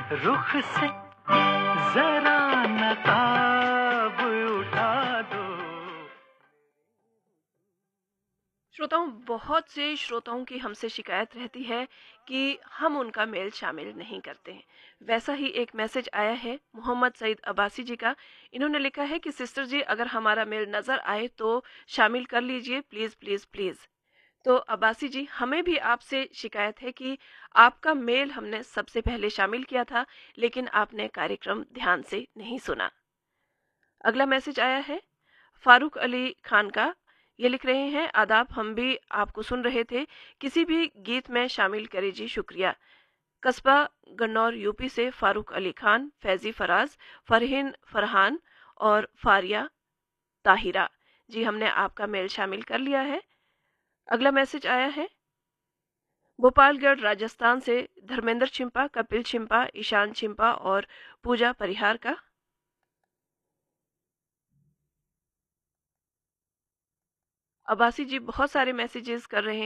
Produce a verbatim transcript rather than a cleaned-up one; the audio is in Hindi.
रुख से जरा नकाब उठा दो। श्रोताओं, बहुत से श्रोताओं की हमसे शिकायत रहती है कि हम उनका मेल शामिल नहीं करते हैं। वैसा ही एक मैसेज आया है मोहम्मद सईद अब्बासी जी का। इन्होंने लिखा है कि सिस्टर जी, अगर हमारा मेल नज़र आए तो शामिल कर लीजिए, प्लीज़ प्लीज़ प्लीज़। तो अब्बासी जी, हमें भी आपसे शिकायत है कि आपका मेल हमने सबसे पहले शामिल किया था, लेकिन आपने कार्यक्रम ध्यान से नहीं सुना। अगला मैसेज आया है फारूक अली खान का। ये लिख रहे हैं, आदाब, हम भी आपको सुन रहे थे, किसी भी गीत में शामिल करें जी, शुक्रिया। कस्बा गन्नौर यूपी से फारूक अली खान, फैजी फराज, फरहीन फरहान और फारिया ताहिरा जी, हमने आपका मेल शामिल कर लिया है। अगला मैसेज आया है भोपालगढ़ राजस्थान से धर्मेंद्र छिंपा, कपिल छिंपा, ईशान छिंपा और पूजा परिहार का। अब्बासी जी बहुत सारे मैसेजेस कर रहे हैं।